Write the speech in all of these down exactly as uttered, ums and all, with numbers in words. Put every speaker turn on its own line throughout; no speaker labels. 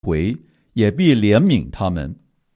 回，也必怜悯他们。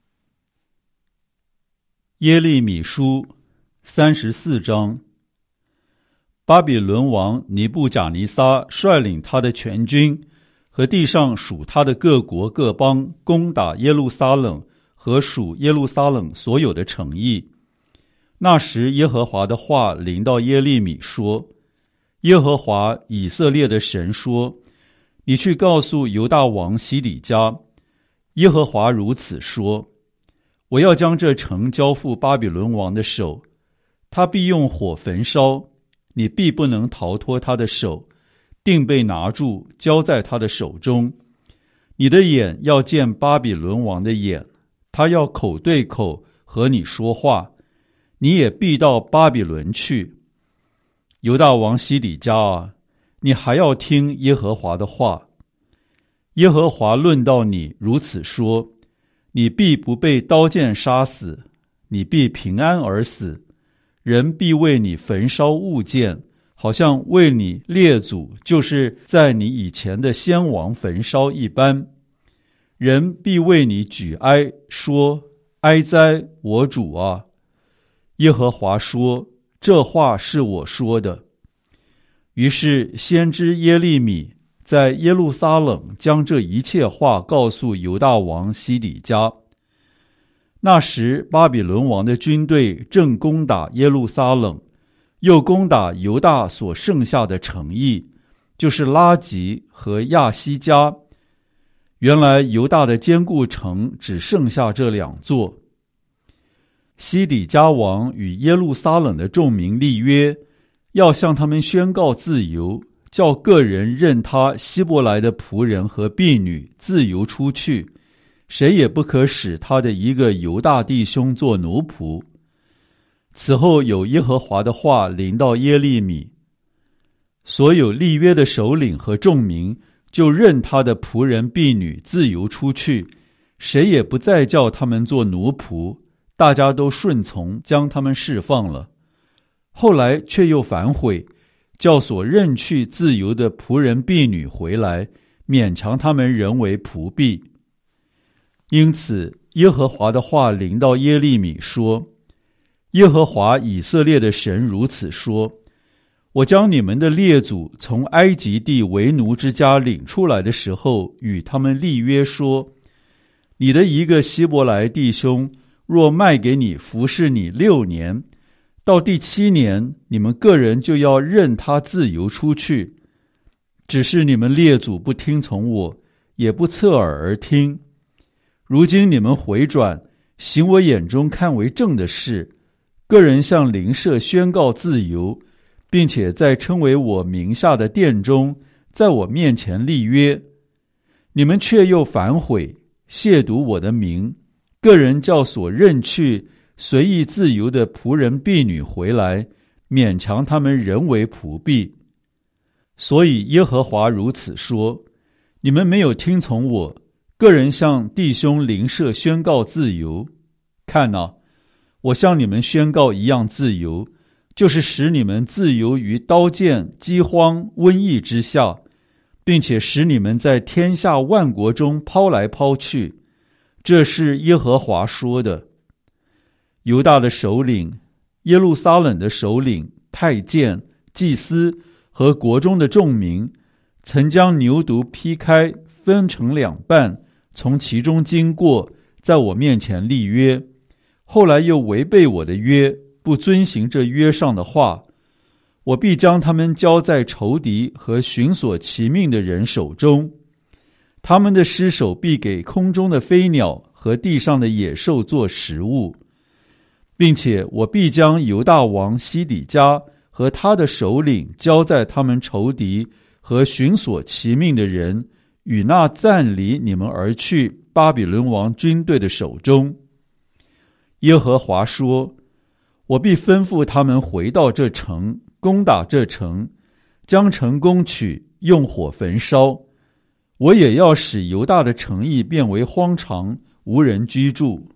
耶利米书三十四章。巴比伦王尼布甲尼撒率领他的全军和地上属他的各国各邦，攻打耶路撒冷和属耶路撒冷所有的城邑。那时耶和华的话临到耶利米说，耶和华以色列的神说，你去告诉犹大王西底家，耶和华如此说，我要将这城交付巴比伦王的手，他必用火焚烧，你必不能逃脱他的手，定被拿住，交在他的手中。你的眼要见巴比伦王的眼，他要口对口和你说话，你也必到巴比伦去。犹大王西底家啊，你还要听耶和华的话。耶和华论到你如此说，你必不被刀剑杀死，你必平安而死，人必为你焚烧物件，好像为你列祖，就是在你以前的先王焚烧一般。人必为你举哀，说，哀哉，我主啊！耶和华说，这话是我说的。于是先知耶利米在耶路撒冷将这一切话告诉犹大王西底家。那时巴比伦王的军队正攻打耶路撒冷，又攻打犹大所剩下的城邑，就是拉吉和亚西加。原来犹大的坚固城只剩下这两座。西底家王与耶路撒冷的众民立约，要向他们宣告自由，叫个人任他希伯来的仆人和婢女自由出去，谁也不可使他的一个犹大弟兄做奴仆。此后有耶和华的话临到耶利米，所有立约的首领和众民就任他的仆人婢女自由出去，谁也不再叫他们做奴仆，大家都顺从，将他们释放了。后来却又反悔，叫所任去自由的仆人婢女回来，勉强他们仍为仆婢。因此耶和华的话临到耶利米说，耶和华以色列的神如此说，我将你们的列祖从埃及地为奴之家领出来的时候，与他们立约说，你的一个希伯来弟兄若卖给你服侍你六年，到第七年你们个人就要任他自由出去。只是你们列祖不听从我，也不侧耳而听。如今你们回转，行我眼中看为正的事，个人向邻舍宣告自由，并且在称为我名下的殿中，在我面前立约。你们却又反悔，亵渎我的名，个人叫所任去随意自由的仆人婢女回来，勉强他们人为仆婢。所以耶和华如此说，你们没有听从我，个人向弟兄邻舍宣告自由。看哪，我向你们宣告一样自由，就是使你们自由于刀剑、饥荒、瘟疫之下，并且使你们在天下万国中抛来抛去。这是耶和华说的。犹大的首领、耶路撒冷的首领、太监、祭司和国中的众民，曾将牛犊劈开，分成两半，从其中经过，在我面前立约。后来又违背我的约，不遵行这约上的话，我必将他们交在仇敌和寻索其命的人手中，他们的尸首必给空中的飞鸟和地上的野兽做食物，并且我必将犹大王西底家和他的首领交在他们仇敌和寻索其命的人与那暂离你们而去巴比伦王军队的手中。耶和华说，我必吩咐他们回到这城，攻打这城，将城攻取，用火焚烧。我也要使犹大的城邑变为荒场，无人居住。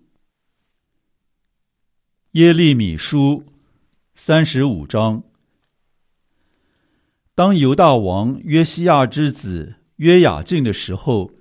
耶利米书三十五章。当犹大王约西亚之子约雅敬的时候，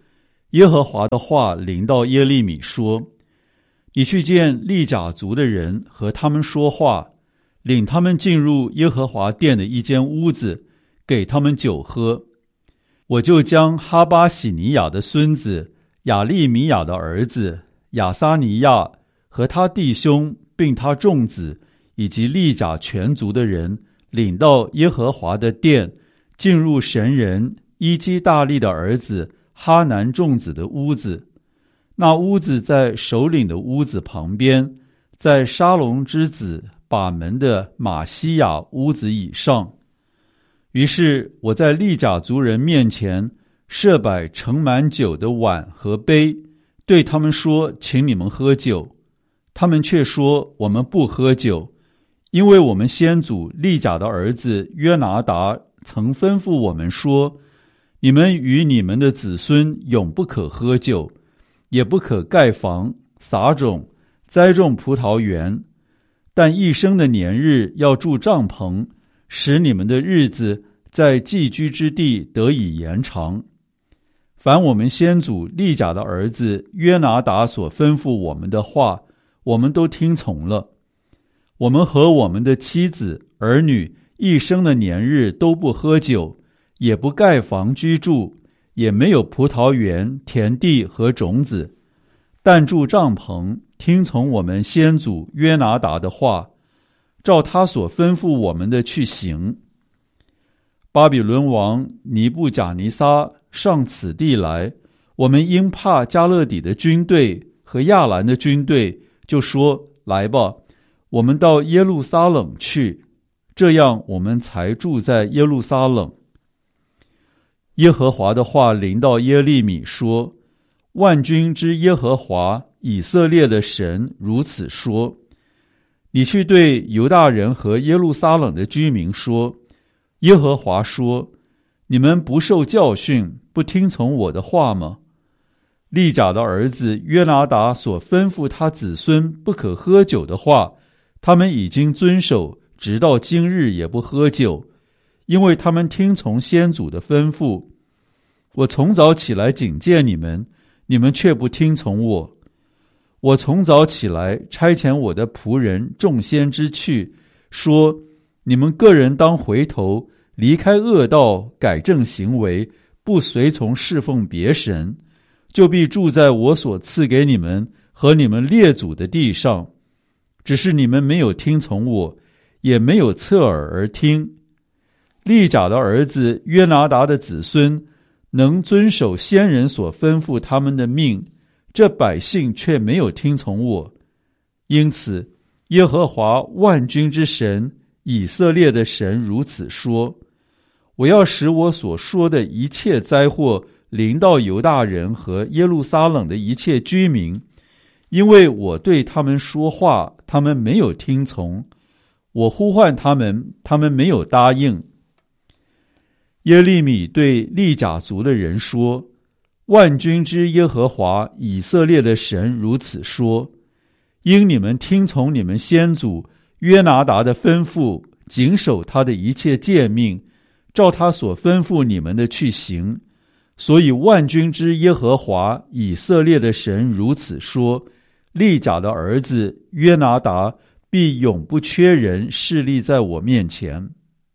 耶和华的话临到耶利米说：你去见利甲族的人，和他们说话，领他们进入耶和华殿的一间屋子，给他们酒喝。我就将哈巴喜尼亚的孙子亚利米亚的儿子亚撒尼亚和他弟兄并他众子以及利甲全族的人领到耶和华的殿，进入神人伊基大利的儿子哈南众子的屋子。那屋子在首领的屋子旁边，在沙龙之子把门的马西亚屋子以上。于是我在利甲族人面前设摆盛满酒的碗和杯，对他们说：请你们喝酒。他们却说：我们不喝酒，因为我们先祖利甲的儿子约拿达曾吩咐我们说：你们与你们的子孙永不可喝酒，也不可盖房、撒种、栽种葡萄园，但一生的年日要住帐篷，使你们的日子在寄居之地得以延长。凡我们先祖利甲的儿子约拿达所吩咐我们的话，我们都听从了。我们和我们的妻子、儿女一生的年日都不喝酒，也不盖房居住，也没有葡萄园、田地和种子，但住帐篷，听从我们先祖约拿达的话，照他所吩咐我们的去行。巴比伦王尼布甲尼撒上此地来，我们因怕加勒底的军队和亚兰的军队，就说：来吧，我们到耶路撒冷去，这样我们才住在耶路撒冷。耶和华的话临到耶利米说：万军之耶和华以色列的神如此说：你去对犹大人和耶路撒冷的居民说，耶和华说：你们不受教训，不听从我的话吗？利甲的儿子约拿达所吩咐他子孙不可喝酒的话，他们已经遵守，直到今日也不喝酒，因为他们听从先祖的吩咐。我从早起来警戒你们，你们却不听从我。我从早起来差遣我的仆人众先知去，说：你们个人当回头，离开恶道，改正行为，不随从侍奉别神，就必住在我所赐给你们和你们列祖的地上。只是你们没有听从我，也没有侧耳而听。利甲的儿子约拿达的子孙能遵守先人所吩咐他们的命，这百姓却没有听从我。因此耶和华万军之神以色列的神如此说：我要使我所说的一切灾祸临到犹大人和耶路撒冷的一切居民，因为我对他们说话，他们没有听从；我呼唤他们，他们没有答应。耶利米对利甲族的人说：万军之耶和华以色列的神如此说：因你们听从你们先祖约拿达的吩咐，谨守他的一切诫命，照他所吩咐你们的去行，所以万军之耶和华以色列的神如此说：利甲的儿子约拿达必永不缺人侍立在我面前。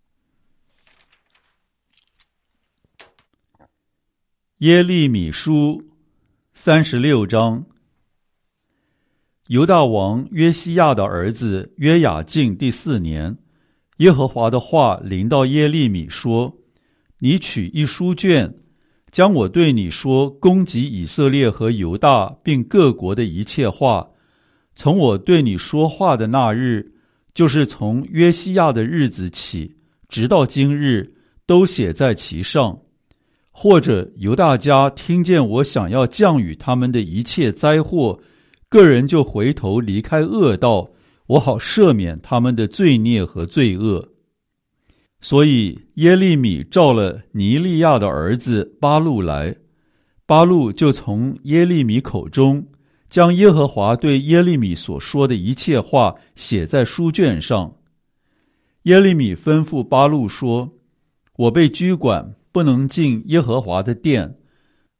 耶利米书三十六章。犹大王约西亚的儿子约雅敬第四年，耶和华的话临到耶利米说：你取一书卷，将我对你说攻击以色列和犹大并各国的一切话，从我对你说话的那日，就是从约西亚的日子起，直到今日，都写在其上。或者犹大家听见我想要降雨他们的一切灾祸，个人就回头离开恶道，我好赦免他们的罪孽和罪恶。所以耶利米召了尼利亚的儿子巴录来，巴录就从耶利米口中将耶和华对耶利米所说的一切话写在书卷上。耶利米吩咐巴录说：我被拘管，不能进耶和华的殿，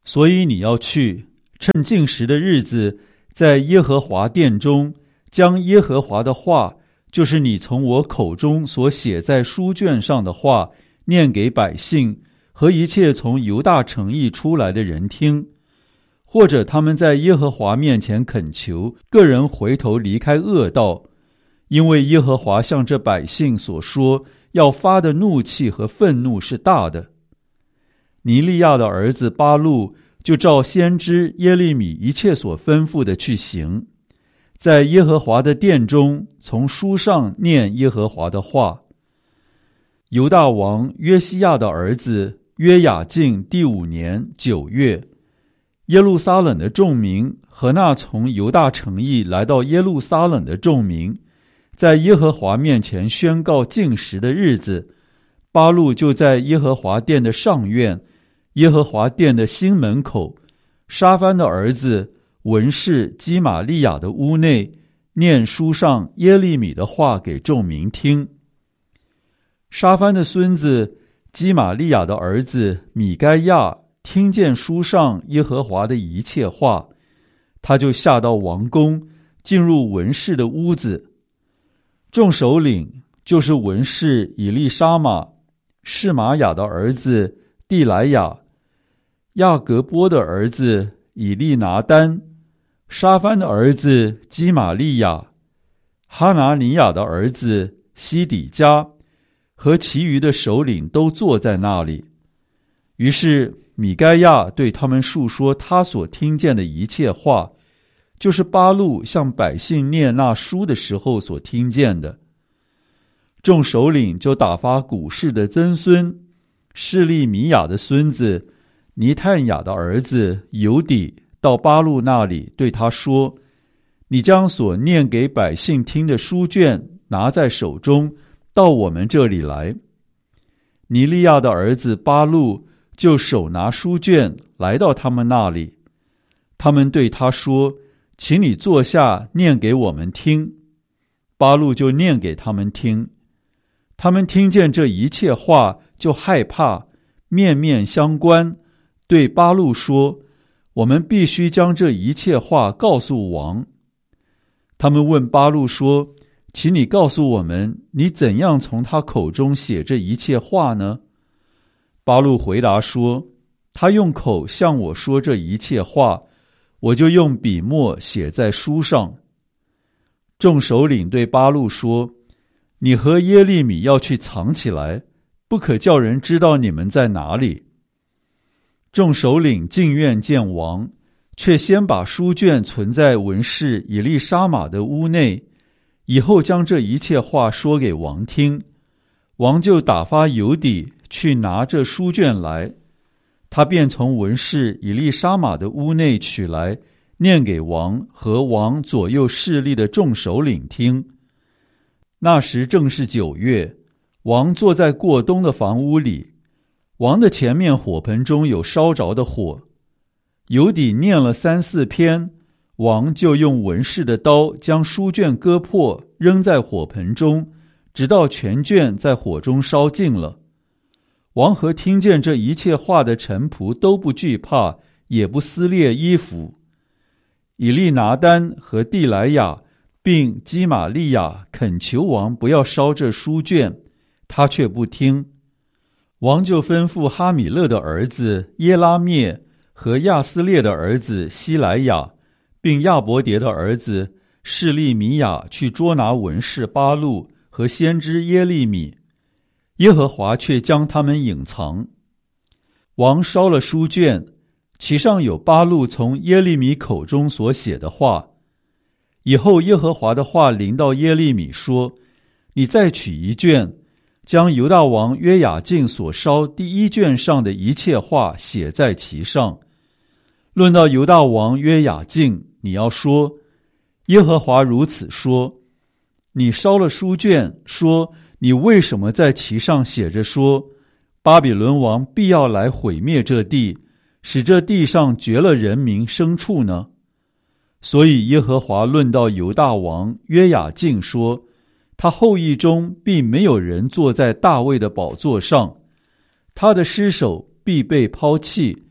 所以你要去，趁禁食的日子，在耶和华殿中，将耶和华的话，就是你从我口中所写在书卷上的话，念给百姓和一切从犹大城邑出来的人听，或者他们在耶和华面前恳求，个人回头离开恶道，因为耶和华向这百姓所说要发的怒气和愤怒是大的。尼利亚的儿子巴录就照先知耶利米一切所吩咐的去行，在耶和华的殿中从书上念耶和华的话。犹大王约西亚的儿子约雅敬第五年九月，耶路撒冷的众民和那从犹大城邑来到耶路撒冷的众民，在耶和华面前宣告禁食的日子，巴录就在耶和华殿的上院，耶和华殿的新门口，沙番的儿子文士基玛利亚的屋内，念书上耶利米的话给众民听。沙番的孙子基玛利亚的儿子米该亚听见书上耶和华的一切话，他就下到王宫，进入文士的屋子。众首领就是文士以利沙玛、示玛雅的儿子地来雅、亚革波的儿子以利拿单、沙番的儿子基玛利亚、哈拿尼亚的儿子西底家和其余的首领都坐在那里。于是米该亚对他们述说他所听见的一切话，就是巴录向百姓念那书的时候所听见的。众首领就打发古示的曾孙示利米亚的孙子尼探雅的儿子犹底到巴录那里，对他说：你将所念给百姓听的书卷拿在手中，到我们这里来。尼利亚的儿子巴录就手拿书卷来到他们那里，他们对他说：请你坐下，念给我们听。巴录就念给他们听。他们听见这一切话，就害怕，面面相关，对巴录说：我们必须将这一切话告诉王。他们问巴录说：请你告诉我们，你怎样从他口中写这一切话呢？巴录回答说：他用口向我说这一切话，我就用笔墨写在书上。众首领对巴录说：你和耶利米要去藏起来，不可叫人知道你们在哪里。众首领进院见王，却先把书卷存在文士以利沙玛的屋内，以后将这一切话说给王听。王就打发犹底去拿这书卷来，他便从文士以利沙玛的屋内取来，念给王和王左右势力的众首领听。那时正是九月，王坐在过冬的房屋里，王的前面火盆中有烧着的火。犹底念了三四篇，王就用文士的刀将书卷割破，扔在火盆中，直到全卷在火中烧尽了。王和听见这一切话的臣仆都不惧怕，也不撕裂衣服。以利拿单和地来雅并基玛利亚恳求王不要烧这书卷，他却不听。王就吩咐哈米勒的儿子耶拉灭和亚斯列的儿子希莱亚，并亚伯迭的儿子示利米亚去捉拿文士巴录和先知耶利米，耶和华却将他们隐藏。王烧了书卷，其上有巴录从耶利米口中所写的话。以后耶和华的话临到耶利米说：你再取一卷，将犹大王约雅敬所烧第一卷上的一切话写在其上。论到犹大王约雅敬，你要说：耶和华如此说，你烧了书卷，说你为什么在其上写着说，巴比伦王必要来毁灭这地，使这地上绝了人民牲畜呢？所以耶和华论到犹大王约雅敬说，他后裔中必没有人坐在大卫的宝座上，他的尸首必被抛弃，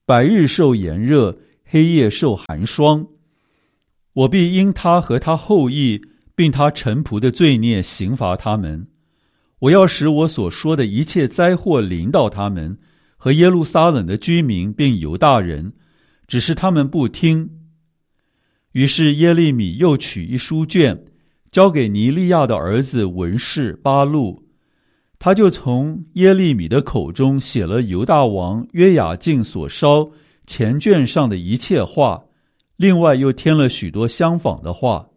白日受炎热，黑夜受寒霜。我必因他和他后裔并他臣仆的罪孽刑罚他们。我要使我所说的一切灾祸临到他们和耶路撒冷的居民并犹大人，只是他们不听。于是耶利米又取一书卷，交给尼利亚的儿子文士巴录，他就从耶利米的口中写了犹大王约雅敬所烧前卷上的一切话，另外又添了许多相仿的话。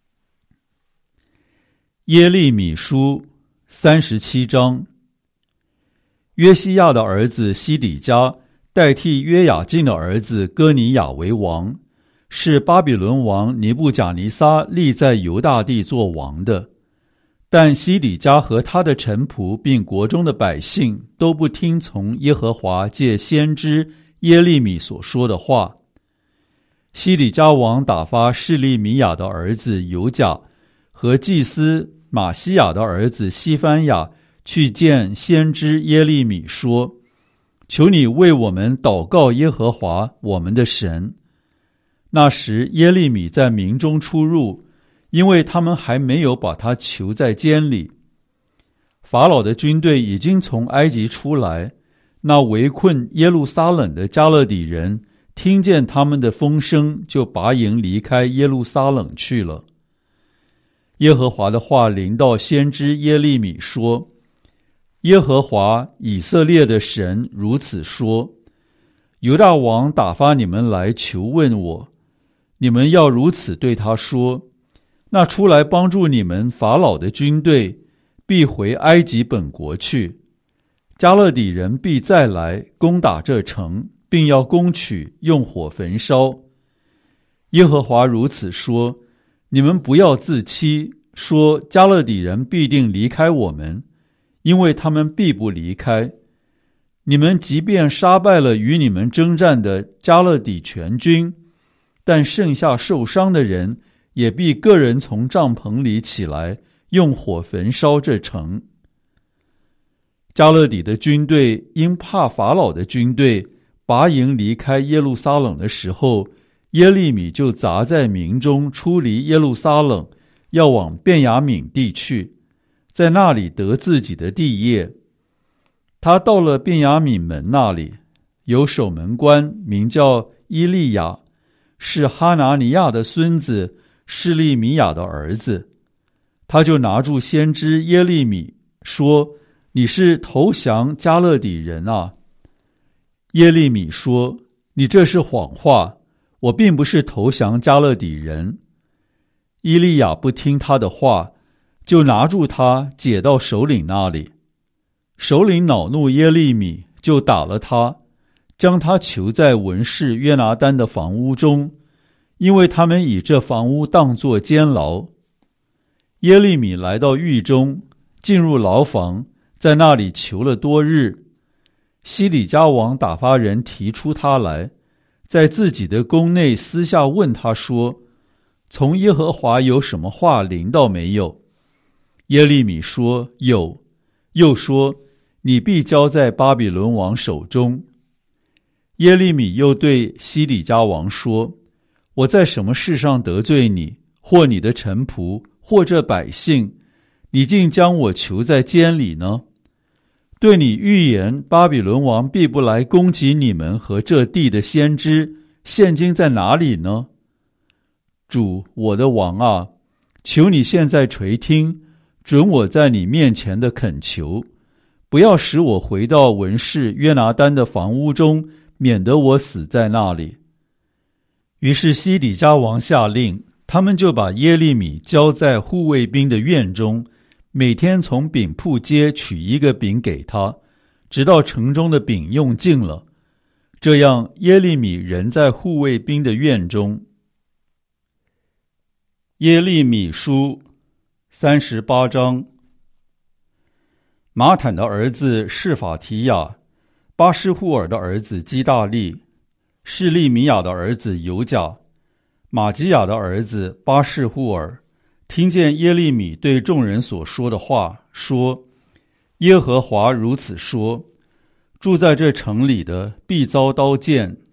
耶利米书三十七章。约西亚的儿子西底家代替约雅敬的儿子哥尼雅为王，是巴比伦王尼布甲尼撒立在犹大地做王的。但西底家和他的臣仆并国中的百姓都不听从耶和华借先知耶利米所说的话。西底家王打发示利米亚的儿子犹甲和祭司马西亚的儿子西番雅去见先知耶利米说：求你为我们祷告耶和华我们的神。那时耶利米在民中出入，因为他们还没有把他囚在监里。法老的军队已经从埃及出来，那围困耶路撒冷的加勒底人听见他们的风声，就拔营离开耶路撒冷去了。耶和华的话临到先知耶利米说：耶和华以色列的神如此说：犹大王打发你们来求问我，你们要如此对他说：那出来帮助你们法老的军队必回埃及本国去，加勒底人必再来攻打这城，并要攻取，用火焚烧。耶和华如此说：你们不要自欺，说加勒底人必定离开我们，因为他们必不离开。你们即便杀败了与你们征战的加勒底全军，但剩下受伤的人也必个人从帐篷里起来，用火焚烧这城。加勒底的军队因怕法老的军队，拔营离开耶路撒冷的时候，耶利米就杂在民中出离耶路撒冷，要往便雅悯地去，在那里得自己的地业。他到了便雅悯门那里，有守门官名叫伊利亚，是哈拿尼亚的孙子示利米亚的儿子。他就拿住先知耶利米说：你是投降加勒底人啊？耶利米说：你这是谎话，我并不是投降加勒底人。伊利亚不听他的话，就拿住他解到首领那里。首领恼怒耶利米，就打了他，将他囚在文士约拿单的房屋中，因为他们以这房屋当作监牢。耶利米来到狱中，进入牢房，在那里囚了多日。西底家王打发人提出他来，在自己的宫内私下问他说：从耶和华有什么话临到没有？耶利米说：有。又说：你必交在巴比伦王手中。耶利米又对西底家王说：我在什么事上得罪你，或你的臣仆，或这百姓，你竟将我囚在监里呢？对你预言巴比伦王必不来攻击你们和这地的先知，现今在哪里呢？主我的王啊，求你现在垂听，准我在你面前的恳求，不要使我回到文士约拿单的房屋中，免得我死在那里。于是西底家王下令，他们就把耶利米交在护卫兵的院中，每天从饼铺街取一个饼给他，直到城中的饼用尽了。这样耶利米仍在护卫兵的院中。耶利米书三十八章。马坦的儿子示法提亚，巴施户尔的儿子基大利，示利米亚的儿子犹甲，马基亚的儿子巴施户尔，听见耶利米对众人所说的话，说：耶和华如此说，住在这城里的必遭刀剑，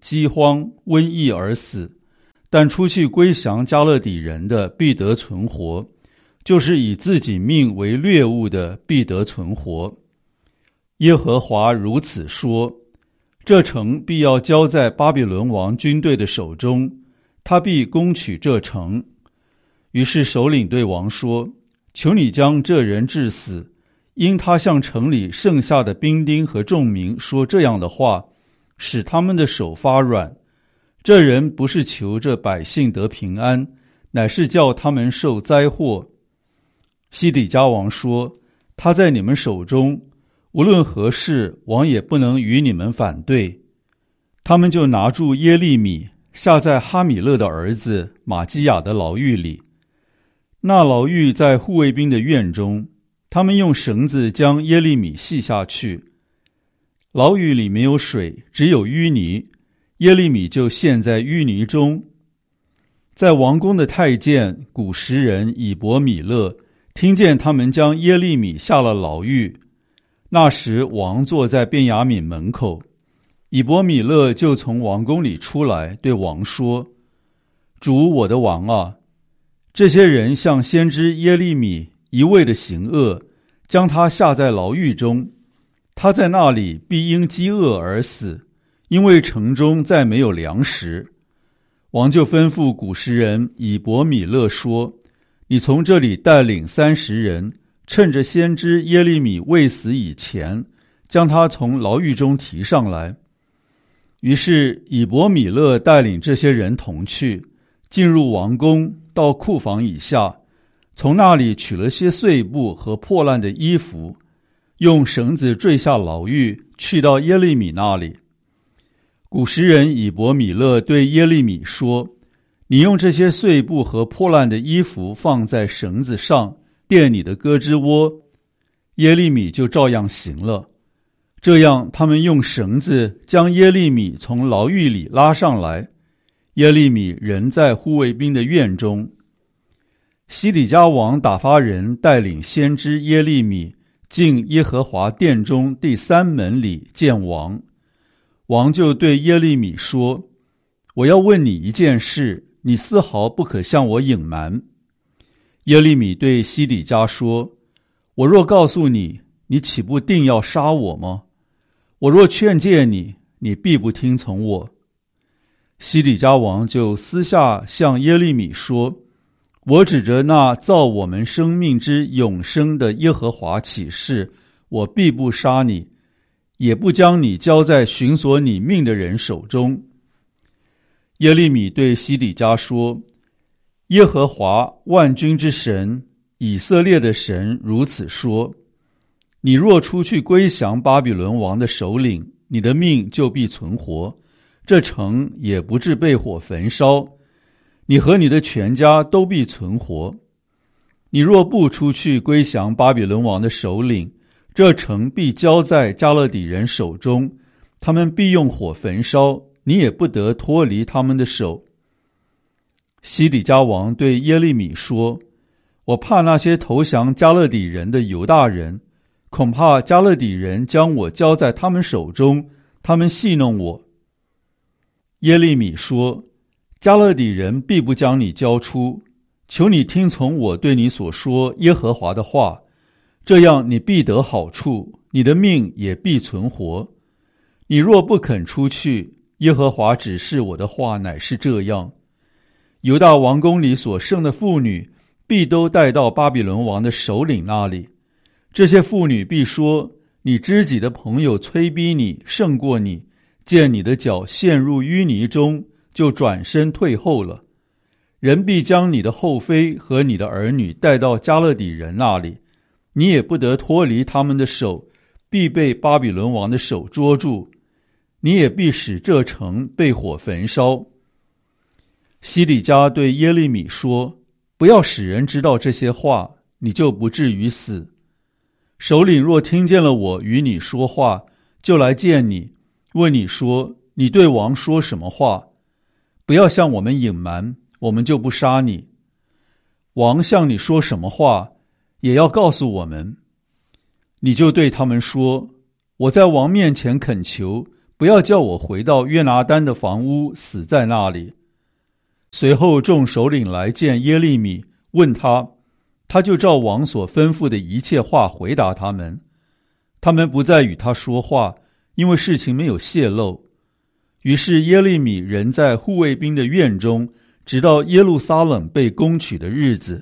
饥荒、瘟疫而死，但出去归降加勒底人的必得存活，就是以自己命为掠物的必得存活。耶和华如此说，这城必要交在巴比伦王军队的手中，他必攻取这城。于是首领对王说，求你将这人治死，因他向城里剩下的兵丁和众民说这样的话，使他们的手发软。这人不是求这百姓得平安，乃是叫他们受灾祸。西底家王说，他在你们手中，无论何事，王也不能与你们反对。他们就拿住耶利米，下在哈米勒的儿子玛基亚的牢狱里。那牢狱在护卫兵的院中，他们用绳子将耶利米系下去。牢狱里没有水，只有淤泥，耶利米就陷在淤泥中。在王宫的太监古时人以伯米勒听见他们将耶利米下了牢狱，那时王坐在便雅悯门口，以伯米勒就从王宫里出来，对王说，主我的王啊，这些人向先知耶利米一味的行恶，将他下在牢狱中，他在那里必因饥饿而死，因为城中再没有粮食。王就吩咐古时人以伯米勒说，你从这里带领三十人，趁着先知耶利米未死以前，将他从牢狱中提上来。于是以伯米勒带领这些人同去，进入王宫，到库房以下，从那里取了些碎布和破烂的衣服，用绳子坠下牢狱，去到耶利米那里。古时人以伯米勒对耶利米说，你用这些碎布和破烂的衣服放在绳子上，垫你的胳肢窝。耶利米就照样行了。这样他们用绳子将耶利米从牢狱里拉上来，耶利米仍在护卫兵的院中。西底家王打发人带领先知耶利米进耶和华殿中第三门里见王。王就对耶利米说，我要问你一件事，你丝毫不可向我隐瞒。耶利米对西底家说，我若告诉你，你岂不定要杀我吗？我若劝诫你，你必不听从我。西底家王就私下向耶利米说，我指着那造我们生命之永生的耶和华起誓，我必不杀你，也不将你交在寻索你命的人手中。耶利米对西底家说，耶和华万军之神，以色列的神如此说，你若出去归降巴比伦王的首领，你的命就必存活，这城也不致被火焚烧，你和你的全家都必存活。你若不出去归降巴比伦王的首领，这城必交在加勒底人手中，他们必用火焚烧，你也不得脱离他们的手。西底家王对耶利米说，我怕那些投降加勒底人的犹大人，恐怕加勒底人将我交在他们手中，他们戏弄我。耶利米说，加勒底人必不将你交出，求你听从我对你所说耶和华的话，这样你必得好处，你的命也必存活。你若不肯出去，耶和华指示我的话乃是这样，犹大王宫里所剩的妇女必都带到巴比伦王的首领那里，这些妇女必说，你知己的朋友催逼你胜过你，见你的脚陷入淤泥中，就转身退后了。人必将你的后妃和你的儿女带到加勒底人那里，你也不得脱离他们的手，必被巴比伦王的手捉住，你也必使这城被火焚烧。西底家对耶利米说，不要使人知道这些话，你就不至于死。首领若听见了我与你说话，就来见你，问你说，你对王说什么话？不要向我们隐瞒，我们就不杀你。王向你说什么话，也要告诉我们。你就对他们说，我在王面前恳求， 不要叫我回到约拿单的房屋，死在那里。”随后众首领来见耶利米，问他，他就照王所吩咐的一切话回答他们。他们不再与他说话，因为事情没有泄露。于是耶利米仍在护卫兵的院中，直到耶路撒冷被攻取的日子。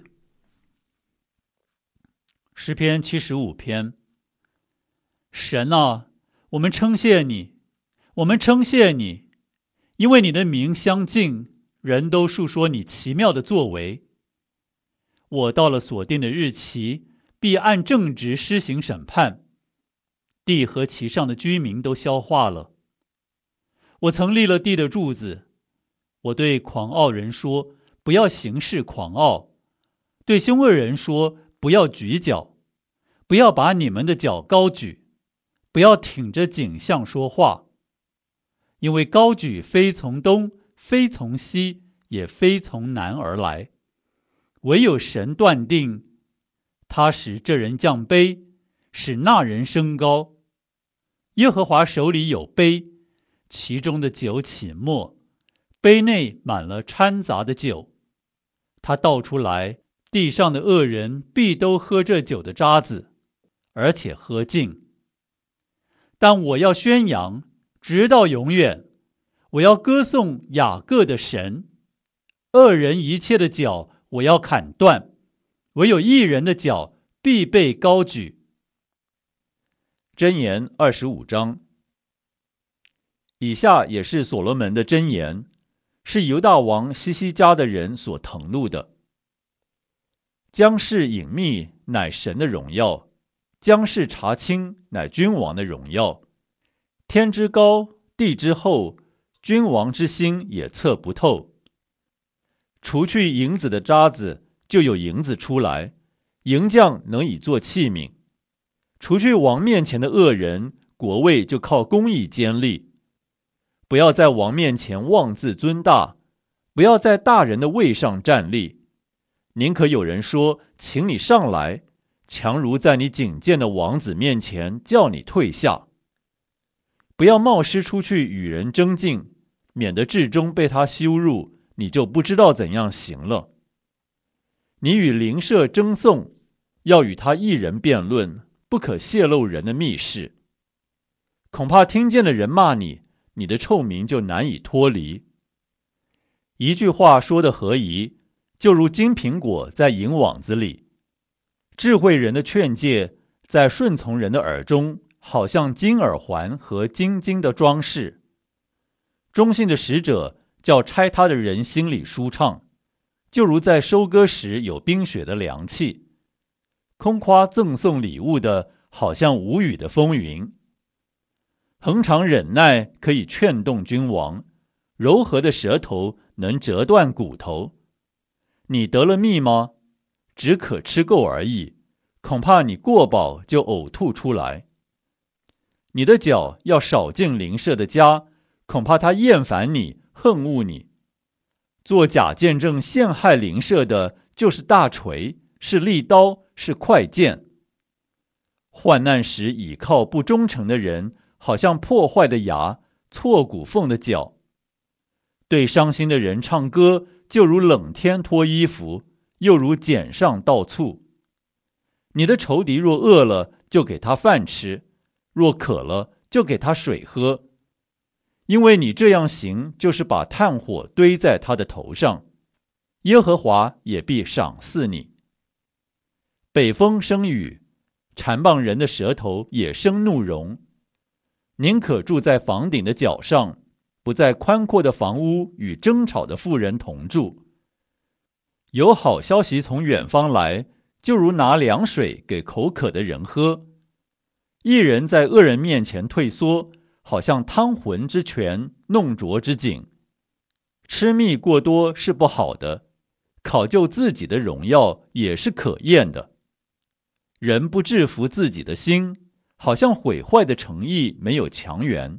诗篇七十五篇。神啊，我们称谢你，我们称谢你，因为你的名相近，人都述说你奇妙的作为。我到了所定的日期，必按正直施行审判，地和其上的居民都消化了。我曾立了地的柱子，我对狂傲人说，不要行事狂傲；对凶恶人说，不要举脚，不要把你们的脚高举，不要挺着颈项说话，因为高举非从东，非从西，也非从南而来，唯有神断定，他使这人降卑，使那人升高。耶和华手里有杯，其中的酒起沫，杯内满了掺杂的酒。他倒出来，地上的恶人必都喝这酒的渣子，而且喝尽。但我要宣扬，直到永远，我要歌颂雅各的神。恶人一切的脚我要砍断，唯有义人的脚必被高举。
箴言二十五章。以下也是所罗门的箴言，是犹大王西西家的人所誊录的。将事隐秘，乃神的荣耀；将事查清，乃君王的荣耀。天之高，地之厚，君王之心也测不透。除去银子的渣子，就有银子出来，银匠能以做器皿。除去王面前的恶人，国位就靠公义坚立。不要在王面前妄自尊大，不要在大人的位上站立。宁可有人说，请你上来，强如在你警戒的王子面前叫你退下。不要冒失出去与人争竞，免得至终被他羞辱，你就不知道怎样行了。你与邻舍争讼，要与他一人辩论，不可泄露人的密事。恐怕听见的人骂你，你的臭名就难以脱离。一句话说得合宜，就如金苹果在银网子里。智慧人的劝诫在顺从人的耳中，好像金耳环和金金的装饰。忠信的使者叫差他的人心里舒畅，就如在收割时有冰雪的凉气。空夸赠送礼物的，好像无雨的风云。恒常忍耐可以劝动君王，柔和的舌头能折断骨头。你得了蜜吗？只可吃够而已，恐怕你过饱就呕吐出来。你的脚要少进邻舍的家，恐怕他厌烦你，恨恶你。做假见证陷害邻舍的，就是大锤，是利刀，是快剑。患难时倚靠不忠诚的人，好像破坏的牙，错骨缝的脚。对伤心的人唱歌，就如冷天脱衣服，又如碱上倒醋。你的仇敌若饿了，就给他饭吃；若渴了，就给他水喝。因为你这样行，就是把炭火堆在他的头上，耶和华也必赏赐你。北风生雨，缠棒人的舌头也生怒容。宁可住在房顶的角上，不在宽阔的房屋与争吵的妇人同住。有好消息从远方来，就如拿凉水给口渴的人喝。一人在恶人面前退缩，好像汤浑之泉，弄浊之井。吃蜜过多是不好的，考究自己的荣耀也是可厌的。人不制服自己的心，好像毁坏的诚意没有强援。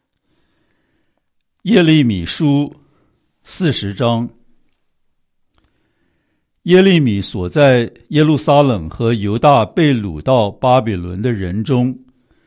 耶利米书四十章。耶利米所在耶路撒冷和犹大被掳到巴比伦的人中，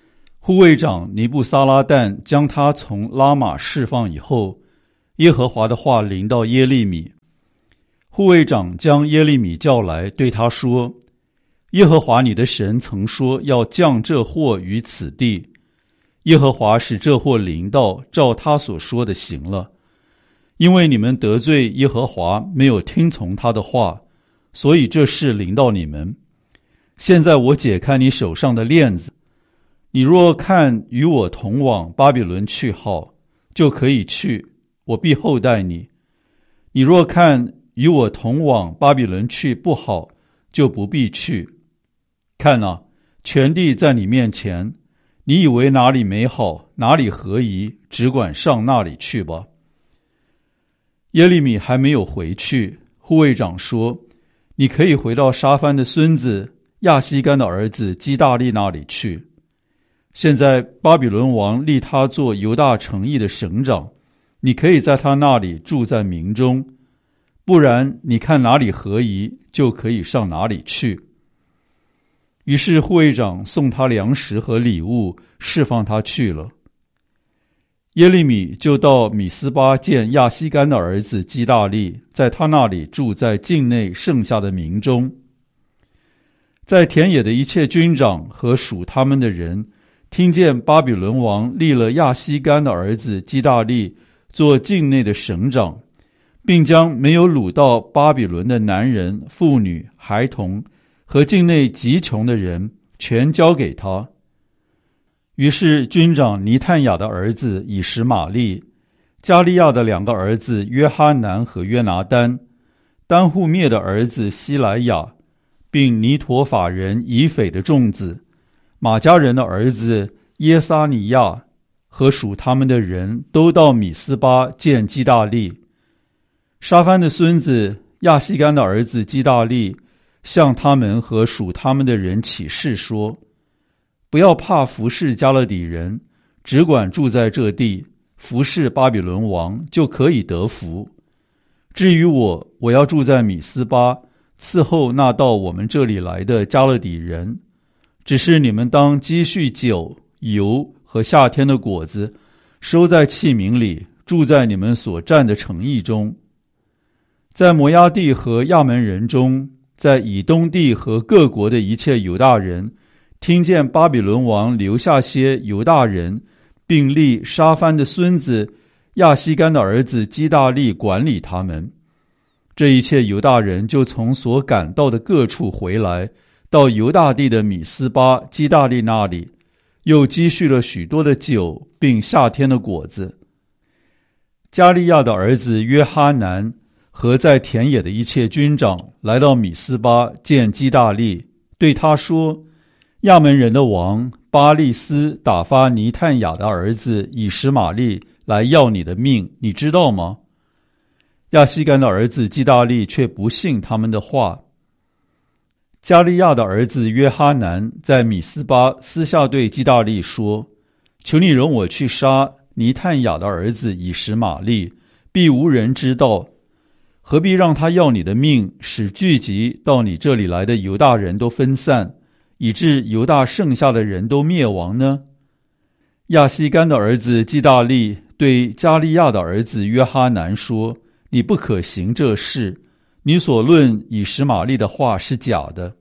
护卫长尼布撒拉旦将他从拉玛释放以后，耶和华的话临到耶利米。护卫长将耶利米叫来，对他说：耶和华你的神曾说要降这祸于此地，耶和华使这祸临到，照他所说的行了。因为你们得罪耶和华，没有听从他的话，所以这事临到你们。现在我解开你手上的链子，你若看与我同往巴比伦去好，就可以去，我必厚待你。你若看与我同往巴比伦去不好，就不必去。看啊，全地在你面前，你以为哪里美好，哪里合宜，只管上那里去吧。耶利米还没有回去，护卫长说：你可以回到沙番的孙子亚西干的儿子基大利那里去。现在巴比伦王立他做犹大城邑的省长，你可以在他那里住在民中，不然你看哪里合宜，就可以上哪里去。于是护卫长送他粮食和礼物，释放他去了。耶利米就到米斯巴见亚西干的儿子基大利，在他那里住在境内剩下的民中。在田野的一切军长和属他们的人，听见巴比伦王立了亚西干的儿子基大利做境内的省长，并将没有掳到巴比伦的男人、妇女、孩童和境内极穷的人全交给他。于是军长尼探雅的儿子以实玛利，加利亚的两个儿子约哈南和约拿丹，丹户灭的儿子希莱亚，并尼陀法人以斐的众子，马加人的儿子耶撒尼亚和属他们的人，都到米斯巴见基大利。沙番的孙子亚西干的儿子基大利向他们和属他们的人起誓说：不要怕服侍加勒底人，只管住在这地，服侍巴比伦王，就可以得福。至于我，我要住在米斯巴，伺候那到我们这里来的加勒底人。只是你们当积蓄酒、油和夏天的果子，收在器皿里，住在你们所占的城邑中。在摩押地和亚门人中，在以东地和各国的一切犹大人，听见巴比伦王留下些犹大人，并立沙番的孙子亚西干的儿子基大利管理他们。这一切犹大人就从所赶到的各处回来，到犹大地的米斯巴基大利那里，又积蓄了许多的酒，并夏天的果子。加利亚的儿子约哈南和在田野的一切军长来到米斯巴见基大利，对他说：亚门人的王巴利斯打发尼探雅的儿子以实玛利来要你的命，你知道吗？亚西干的儿子基大利却不信他们的话。加利亚的儿子约哈南在米斯巴私下对基大利说：求你容我去杀尼探雅的儿子以实玛利，必无人知道。何必让他要你的命，使聚集到你这里来的犹大人都分散，以致犹大剩下的人都灭亡呢？亚西干的儿子基大利对加利亚的儿子约哈南说：你不可行这事，你所论以实玛利的话是假的。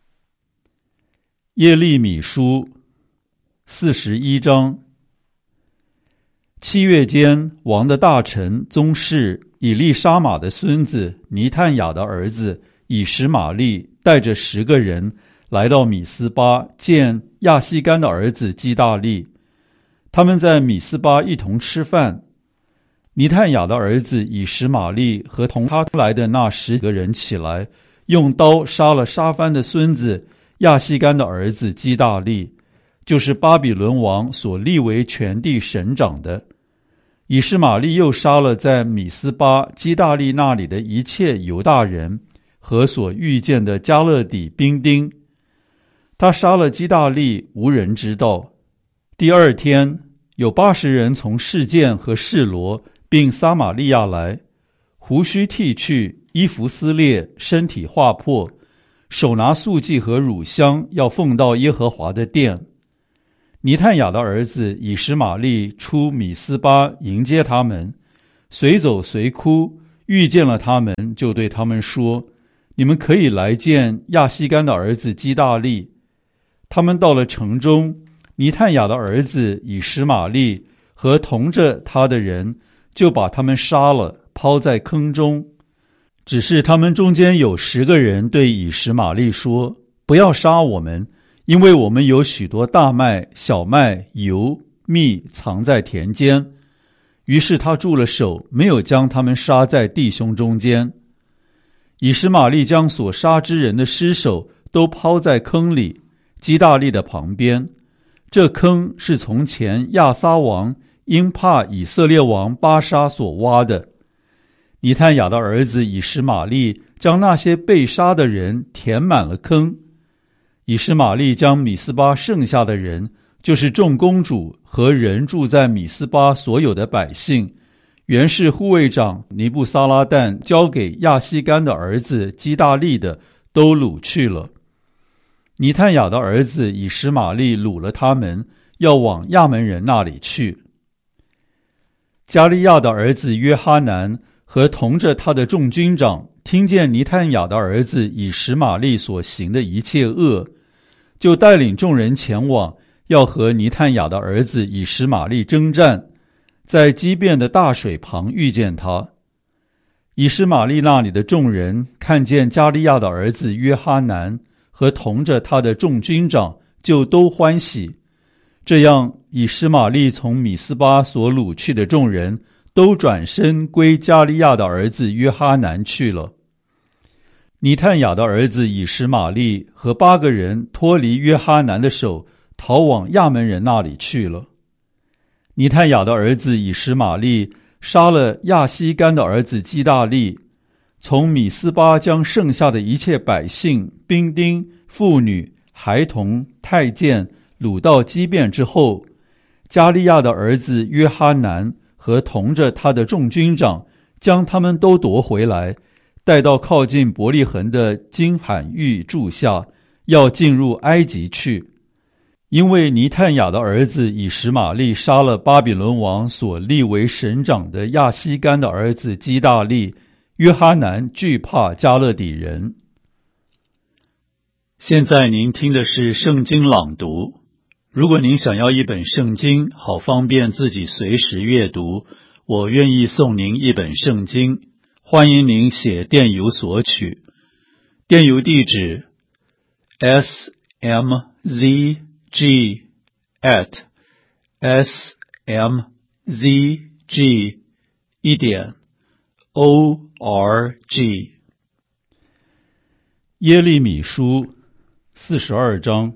耶利米书四十一章。七月间，王的大臣宗室以利沙玛的孙子尼探雅的儿子以实玛利带着十个人来到米斯巴见亚西干的儿子基大利。他们在米斯巴一同吃饭。尼探雅的儿子以实玛利和同他来的那十个人起来，用刀杀了沙番的孙子亚西干的儿子基大利，就是巴比伦王所立为全地省长的。以实玛利又杀了在米斯巴基大利那里的一切犹大人和所遇见的加勒底兵丁。他杀了基大利，无人知道。第二天，有八十人从示剑和示罗并撒玛利亚来，胡须剃去，衣服撕裂，身体划破，手拿素祭和乳香，要奉到耶和华的殿。 尼探雅的儿子以实玛利出米斯巴迎接他们，随走随哭，遇见了他们，就对他们说：你们可以来见亚西干的儿子基大利。他们到了城中，尼探雅的儿子以实玛利和同着他的人就把他们杀了，抛在坑中。只是他们中间有十个人对以实玛利说：不要杀我们，因为我们有许多大麦、小麦、油、蜜藏在田间。于是他住了手，没有将他们杀在弟兄中间。以实玛利将所杀之人的尸首都抛在坑里，基大利的旁边。这坑是从前亚撒王因怕以色列王巴沙所挖的。尼探雅的儿子以实玛利将那些被杀的人填满了坑。以实玛利将米斯巴剩下的人，就是众公主和人住在米斯巴所有的百姓，原是护卫长尼布撒拉旦交给亚西干的儿子基大利的，都掳去了。尼探雅的儿子以实玛利掳了他们，要往亚门人那里去。加利亚的儿子约哈南和同着他的众军长听见尼探雅的儿子以实玛利所行的一切恶，就带领众人前往，要和尼探雅的儿子以实玛利征战，在基遍的大水旁遇见他。以实玛利那里的众人看见加利亚的儿子约哈南和同着他的众军长，就都欢喜。这样，以实玛利从米斯巴所掳去的众人都转身归加利亚的儿子约哈南去了。尼探雅的儿子以实玛利和八个人脱离约哈南的手，逃往亚门人那里去了。尼探雅的儿子以实玛利杀了亚西干的儿子基大利，从米斯巴将剩下的一切百姓、兵丁、妇女、孩童、太监掳到基遍之后，加利亚的儿子约哈南和同着他的众军长将他们都夺回来，带到靠近伯利恒的金罕玉柱下，要进入埃及去。因为尼探雅的儿子以实玛利杀了巴比伦王所立为省长的亚西干的儿子基大利，约哈南惧怕加勒底人。现在您听的是圣经朗读。如果您想要一本圣经，好方便自己随时阅读，我愿意送您一本圣经，欢迎您写电邮索取。电邮地址 s m z g at s m z g 一点 o r g。 耶利米书四十二章。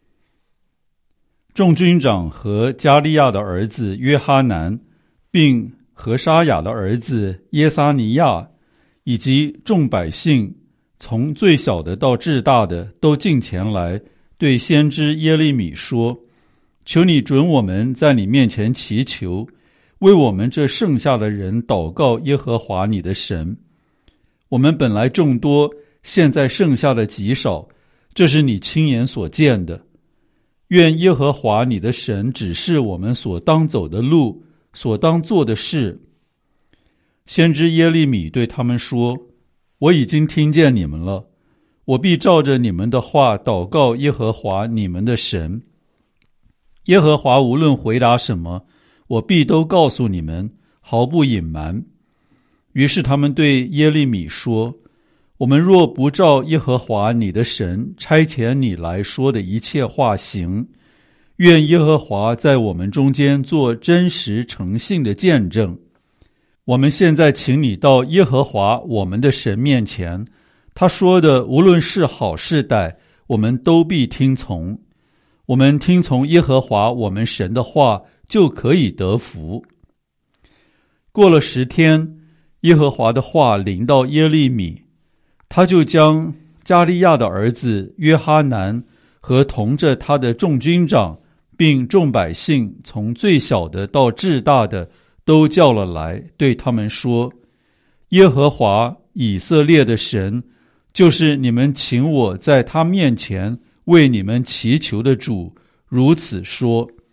众军长和加利亚的儿子约哈南，并何沙雅的儿子耶撒尼亚，以及众百姓，从最小的到至大的，都进前来，对先知耶利米说：求你准我们在你面前祈求，为我们这剩下的人祷告耶和华你的神。我们本来众多，现在剩下的极少，这是你亲眼所见的。愿耶和华你的神指示我们所当走的路，所当做的事。先知耶利米对他们说：我已经听见你们了，我必照着你们的话祷告耶和华你们的神。耶和华无论回答什么，我必都告诉你们，毫不隐瞒。于是他们对耶利米说：我们若不照耶和华你的神差遣你来说的一切话行，愿耶和华在我们中间做真实诚信的见证。我们现在请你到耶和华我们的神面前，他说的无论是好是歹，我们都必听从。我们听从耶和华我们神的话，就可以得福。过了十天，耶和华的话临到耶利米，他就将加利亚的儿子约哈南和同着他的众军长，并众百姓，从最小的到至大的，都叫了来，对他们说：耶和华以色列的神，就是你们请我在他面前为你们祈求的主，如此说：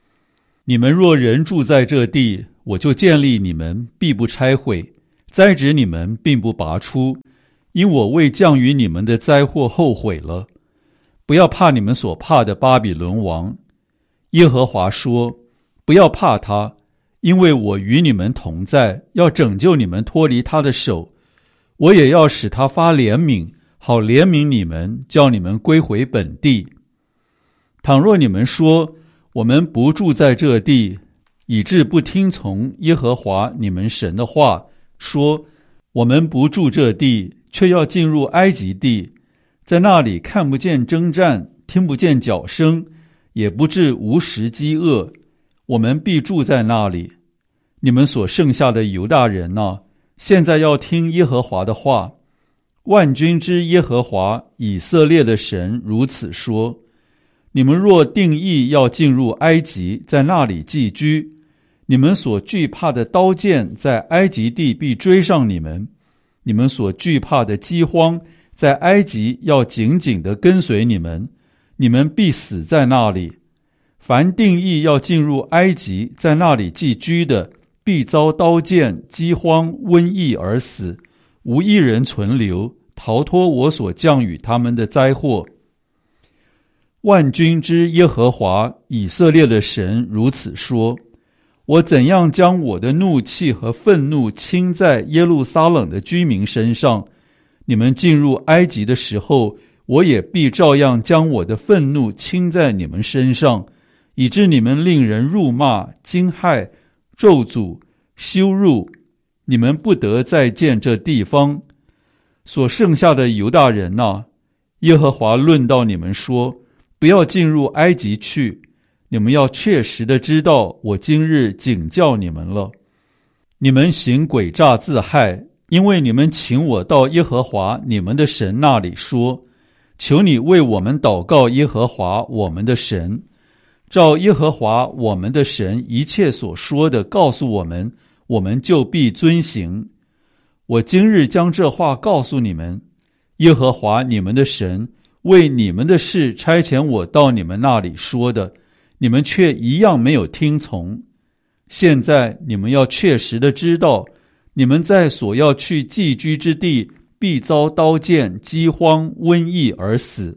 你们若仍住在这地，我就建立你们，必不拆毁，栽植你们，并不拔出，因我为降于你们的灾祸后悔了。不要怕你们所怕的巴比伦王。耶和华说，不要怕他，因为我与你们同在，要拯救你们脱离他的手。我也要使他发怜悯，好怜悯你们，叫你们归回本地。倘若你们说，我们不住在这地，以致不听从耶和华你们神的话，说我们不住这地，却要进入埃及地，在那里看不见征战，听不见脚声，也不致无食饥饿，我们必住在那里。你们所剩下的犹大人啊，现在要听耶和华的话。万军之耶和华以色列的神如此说，你们若定义要进入埃及，在那里寄居，你们所惧怕的刀剑在埃及地必追上你们，你们所惧怕的饥荒在埃及要紧紧地跟随你们，你们必死在那里。凡定义要进入埃及，在那里寄居的，必遭刀剑、饥荒、瘟疫而死，无一人存留，逃脱我所降与他们的灾祸。万军之耶和华以色列的神如此说，我怎样将我的怒气和愤怒倾在耶路撒冷的居民身上，你们进入埃及的时候，我也必照样将我的愤怒倾在你们身上，以致你们令人辱骂、惊骇、咒诅、羞辱，你们不得再见这地方。所剩下的犹大人啊，耶和华论到你们说，不要进入埃及去，你们要确实的知道，我今日警教你们了。你们行诡诈自害，因为你们请我到耶和华你们的神那里说，求你为我们祷告耶和华我们的神，照耶和华我们的神一切所说的告诉我们，我们就必遵行。我今日将这话告诉你们，耶和华你们的神为你们的事差遣我到你们那里说的，你们却一样没有听从。现在你们要确实的知道，你们在所要去寄居之地，必遭刀剑、饥荒、瘟疫而死。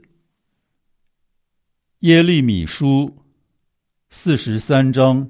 耶利米书四十三章。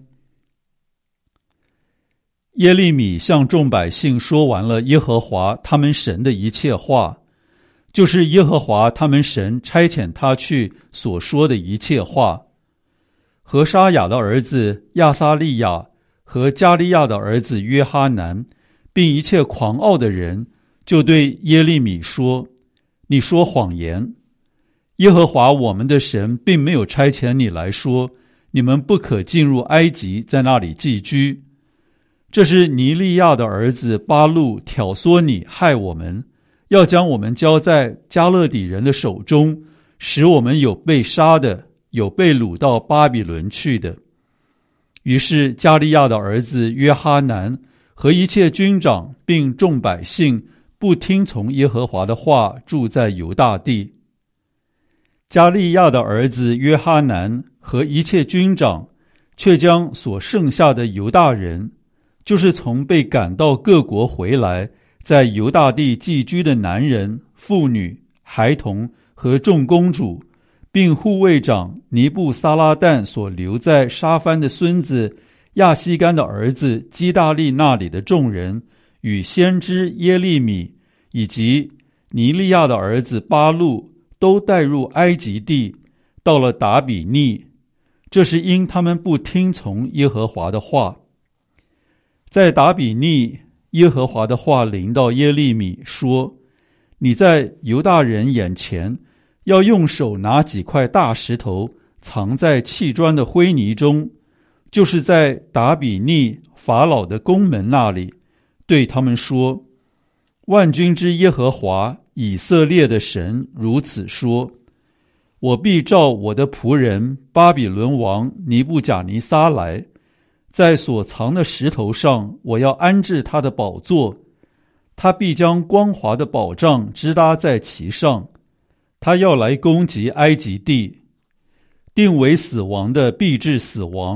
耶利米向众百姓说完了耶和华他们神的一切话，就是耶和华他们神差遣他去所说的一切话。何沙雅的儿子亚撒利亚和加利亚的儿子约哈南，并一切狂傲的人，就对耶利米说，你说谎言，耶和华我们的神并没有差遣你来说，你们不可进入埃及，在那里寄居。这是尼利亚的儿子巴路挑唆你害我们，要将我们交在加勒底人的手中，使我们有被杀的，有被掳到巴比伦去的。于是加利亚的儿子约哈南和一切军长并众百姓不听从耶和华的话，住在犹大地。加利亚的儿子约哈南和一切军长却将所剩下的犹大人，就是从被赶到各国回来，在犹大地寄居的男人、妇女、孩童和众公主，并护卫长尼布撒拉旦所留在沙番的孙子亚西干的儿子基大利那里的众人，与先知耶利米以及尼利亚的儿子巴路，都带入埃及地，到了达比尼。这是因他们不听从耶和华的话。在达比尼，耶和华的话临到耶利米说，你在犹大人眼前，要用手拿几块大石头，藏在砌砖的灰泥中，就是在达比尼法老的宫门那里，对他们说，万军之耶和华以色列的神如此说，我必召我的仆人巴比伦王尼布甲尼撒来，在所藏的石头上，我要安置他的宝座，他必将光华的宝杖支搭在其上，他要来攻击埃及地，定为死亡的必致死亡，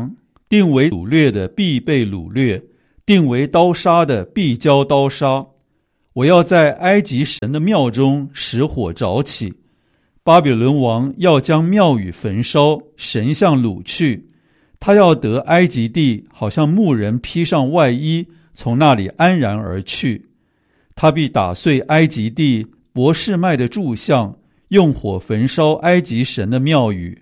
定为掳掠的必被掳掠，定为刀杀的必交刀杀。我要在埃及神的庙中使火着起，巴比伦王要将庙宇焚烧，神像掳去。他要得埃及地，好像牧人披上外衣，从那里安然而去。他必打碎埃及地伯示麦的柱像，用火焚烧埃及神的庙宇。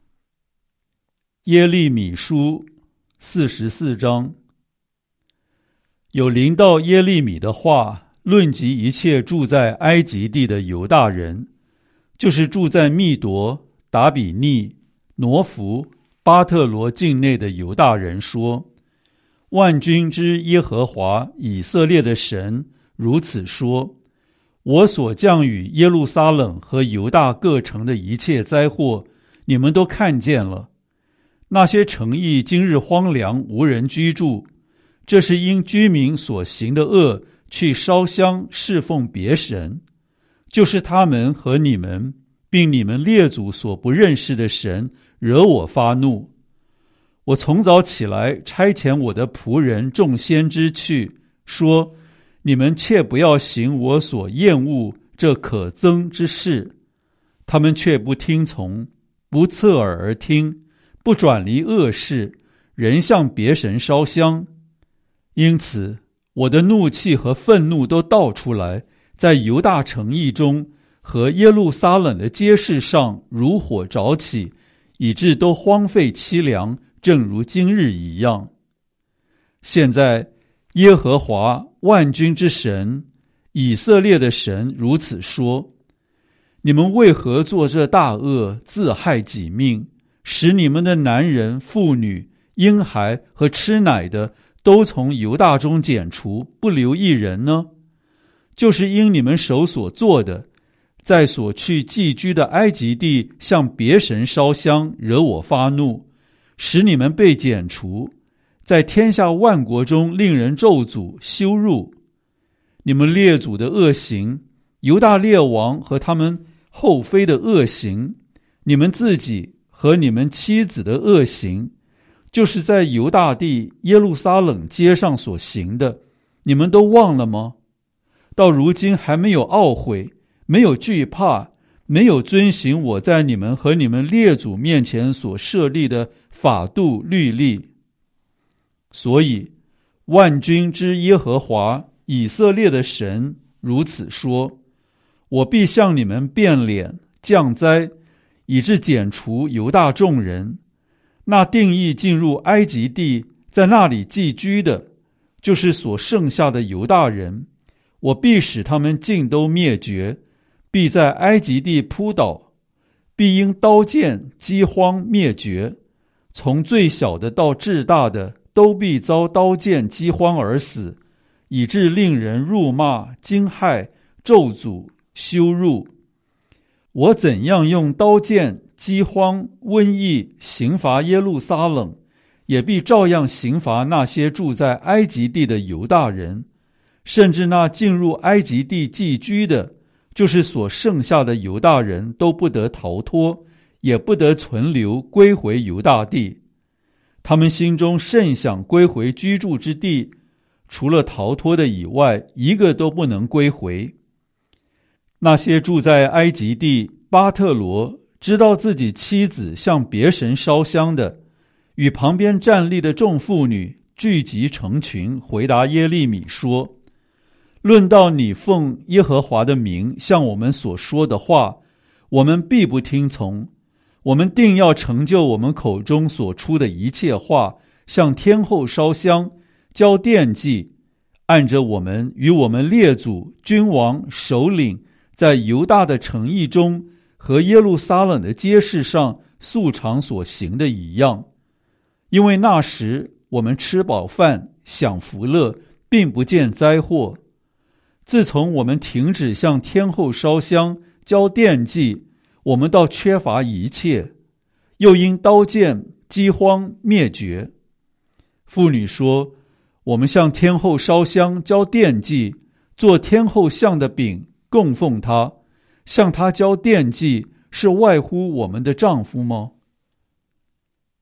耶利米书四十四章。有临到耶利米的话，论及一切住在埃及地的犹大人，就是住在密夺、达比尼、挪弗、巴特罗境内的犹大人说：万军之耶和华以色列的神如此说，我所降与耶路撒冷和犹大各城的一切灾祸，你们都看见了。那些城邑今日荒凉，无人居住，这是因居民所行的恶，去烧香侍奉别神，就是他们和你们并你们列祖所不认识的神，惹我发怒。我从早起来，差遣我的仆人众先知去，说：你们切不要行我所厌恶这可憎之事。他们却不听从，不侧耳而听，不转离恶事，仍向别神烧香。因此我的怒气和愤怒都倒出来，在犹大城邑中和耶路撒冷的街市上如火着起，以致都荒废凄凉，正如今日一样。现在耶和华万军之神，以色列的神如此说：你们为何做这大恶，自害己命，使你们的男人、妇女、婴孩和吃奶的都从犹大中剪除，不留一人呢？就是因你们手所做的，在所去寄居的埃及地向别神烧香，惹我发怒，使你们被剪除，在天下万国中令人咒诅羞辱。你们列祖的恶行，犹大列王和他们后妃的恶行，你们自己和你们妻子的恶行，就是在犹大地耶路撒冷街上所行的，你们都忘了吗？到如今还没有懊悔，没有惧怕，没有遵行我在你们和你们列祖面前所设立的法度律例。所以万军之耶和华以色列的神如此说：我必向你们变脸降灾，以致剪除犹大众人。那定义进入埃及地，在那里寄居的，就是所剩下的犹大人，我必使他们尽都灭绝，必在埃及地扑倒，必因刀剑饥荒灭绝，从最小的到至大的都必遭刀剑饥荒而死，以致令人辱骂、惊骇、咒诅、羞辱。我怎样用刀剑、饥荒、瘟疫刑罚耶路撒冷，也必照样刑罚那些住在埃及地的犹大人，甚至那进入埃及地寄居的，就是所剩下的犹大人，都不得逃脱，也不得存留归回犹大地。他们心中甚想归回居住之地，除了逃脱的以外，一个都不能归回。那些住在埃及地巴特罗，知道自己妻子向别神烧香的，与旁边站立的众妇女聚集成群，回答耶利米说：论到你奉耶和华的名向我们所说的话，我们必不听从。我们定要成就我们口中所出的一切话，向天后烧香，交奠祭，按着我们与我们列祖、君王、首领在犹大的城邑中和耶路撒冷的街市上素常所行的一样。因为那时我们吃饱饭，享福乐，并不见灾祸。自从我们停止向天后烧香，交奠祭，我们倒缺乏一切，又因刀剑、饥荒灭绝。妇女说：我们向天后烧香，交奠祭，做天后像的饼，供奉她，向她交奠祭，是外乎我们的丈夫吗？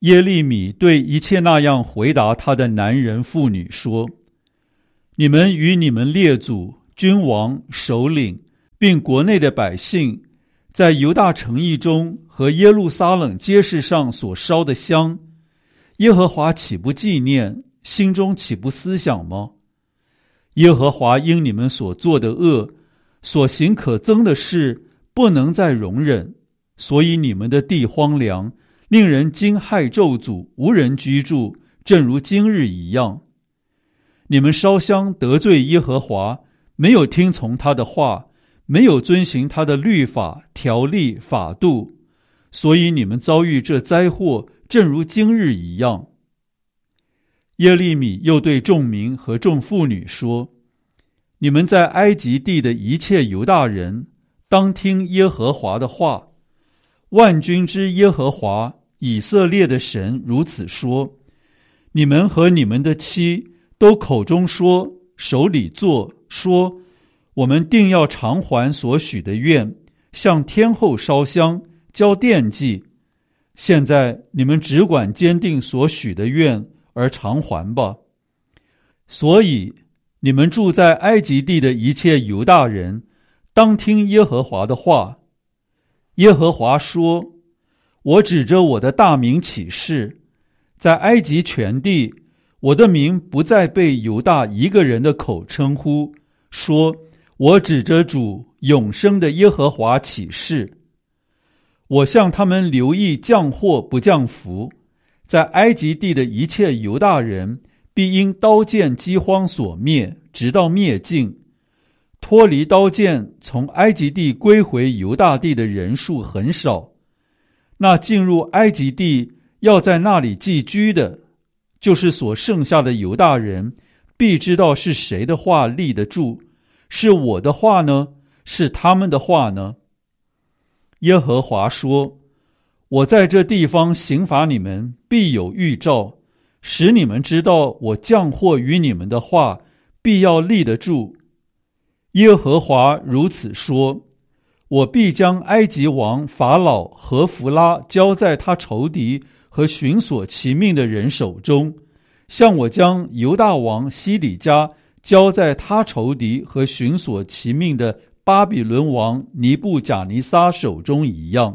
耶利米对一切那样回答他的男人妇女说：你们与你们列祖、君王、首领，并国内的百姓，在犹大城邑中和耶路撒冷街市上所烧的香，耶和华岂不纪念，心中岂不思想吗？耶和华因你们所做的恶，所行可憎的事，不能再容忍，所以你们的地荒凉，令人惊骇咒诅，无人居住，正如今日一样。你们烧香得罪耶和华，没有听从他的话，没有遵行他的律法、条例、法度，所以你们遭遇这灾祸，正如今日一样。耶利米又对众民和众妇女说：你们在埃及地的一切犹大人，当听耶和华的话。万军之耶和华以色列的神如此说：你们和你们的妻都口中说，手里做，说我们定要偿还所许的愿，向天后烧香，交奠祭。现在你们只管坚定所许的愿而偿还吧。所以你们住在埃及地的一切犹大人，当听耶和华的话。耶和华说：我指着我的大名起誓，在埃及全地，我的名不再被犹大一个人的口称呼，说我指着主永生的耶和华起誓。我向他们留意降祸不降福，在埃及地的一切犹大人必因刀剑饥荒所灭，直到灭尽。脱离刀剑从埃及地归回犹大地的人数很少，那进入埃及地要在那里寄居的，就是所剩下的犹大人，必知道是谁的话立得住，是我的话呢，是他们的话呢？耶和华说：我在这地方刑罚你们，必有预兆，使你们知道我降祸于你们的话必要立得住。耶和华如此说：我必将埃及王法老和弗拉交在他仇敌和寻索其命的人手中，像我将犹大王西底家交在他仇敌和寻索其命的巴比伦王尼布甲尼撒手中一样。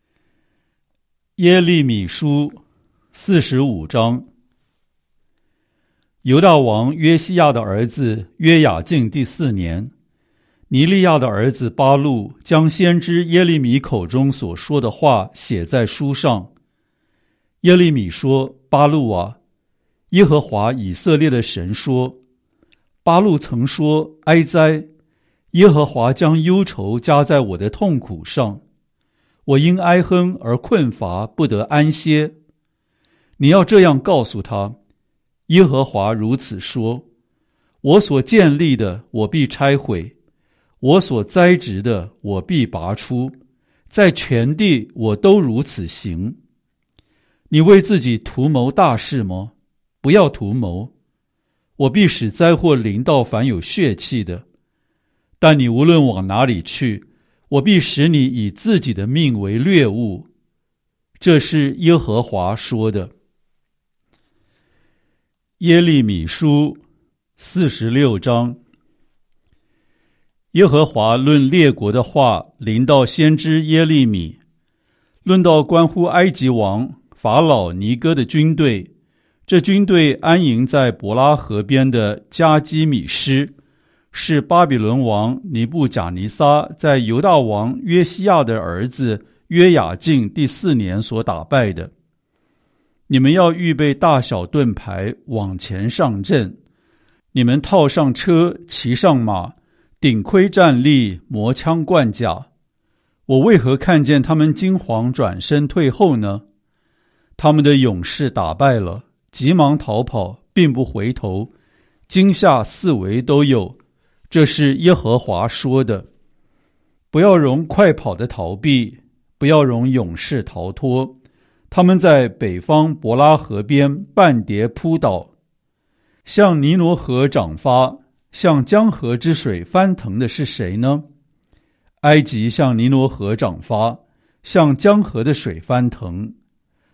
耶利米书四十五章。犹大王约西亚的儿子约雅敬第四年，尼利亚的儿子巴录将先知耶利米口中所说的话写在书上。耶利米说：巴录啊，耶和华以色列的神说，巴录曾说，哀哉，耶和华将忧愁加在我的痛苦上，我因哀哼而困乏，不得安歇。你要这样告诉他，耶和华如此说：我所建立的，我必拆毁；我所栽植的，我必拔出，在全地我都如此行。你为自己图谋大事吗？不要图谋。我必使灾祸临到凡有血气的，但你无论往哪里去，我必使你以自己的命为掠物。这是耶和华说的。耶利米书四十六章。耶和华论列国的话临到先知耶利米，论到关乎埃及王法老尼哥的军队，这军队安营在伯拉河边的加基米施，是巴比伦王尼布甲尼撒在犹大王约西亚的儿子约雅敬第四年所打败的。你们要预备大小盾牌，往前上阵。你们套上车，骑上马，顶盔站立，磨枪贯甲。我为何看见他们惊惶转身退后呢？他们的勇士打败了，急忙逃跑，并不回头，惊吓四围都有。这是耶和华说的。不要容快跑的逃避，不要容勇士逃脱。他们在北方伯拉河边半跌扑倒，向尼罗河涨发，向江河之水翻腾的是谁呢？埃及向尼罗河涨发，向江河的水翻腾。